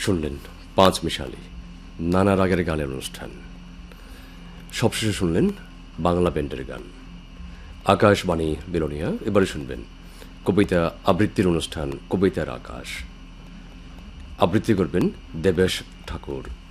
শুনলেন পাঁচ মিশালি নানা রাগের গানের অনুষ্ঠান। সবশেষে শুনলেন বাংলা ব্যান্ডের গান আকাশবাণী বেলোনিয়া। এবারে শুনবেন কবিতা আবৃত্তির অনুষ্ঠান কবিতার আকাশ। আবৃত্তি করবেন দেবেশ ঠাকুর।